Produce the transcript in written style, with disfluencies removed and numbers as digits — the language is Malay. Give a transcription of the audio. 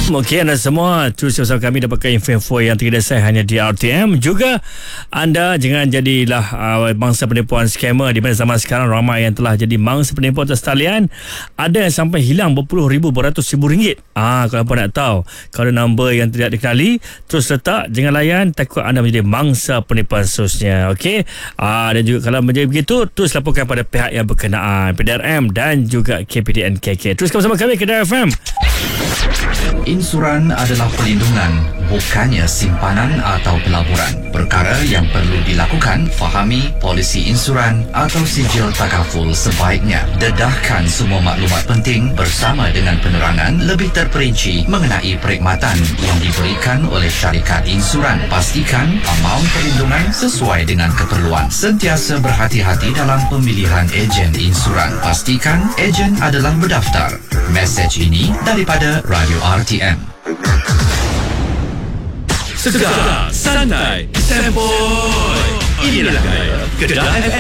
Okey, anda semua terus bersama kami dapatkan info-info yang tidak saya hanya di RTM. Juga anda jangan jadilah mangsa penipuan scammer, di mana zaman sekarang ramai yang telah jadi mangsa penipuan atas talian. Ada yang sampai hilang berpuluh ribu, beratus ribu ringgit. Kalau apa nak tahu, kalau nombor yang tidak dikenali, terus letak, jangan layan, takut anda menjadi mangsa penipuan seterusnya. Okey, dan juga kalau menjadi begitu, terus laporkan pada pihak yang berkenaan, PDRM dan juga KPDN KK. Teruskan bersama kami, Kedah FM. Insuran adalah perlindungan, bukannya simpanan atau pelaburan. Perkara yang perlu dilakukan, fahami polisi insuran atau sijil takaful sebaiknya. Dedahkan semua maklumat penting bersama dengan penerangan lebih terperinci mengenai perkhidmatan yang diberikan oleh syarikat insuran. Pastikan amaun perlindungan sesuai dengan keperluan. Sentiasa berhati-hati dalam pemilihan ejen insuran. Pastikan ejen adalah berdaftar. Mesej ini daripada Radio RTM. Segar, santai, sempoi. Inilah gaya Kedah FM.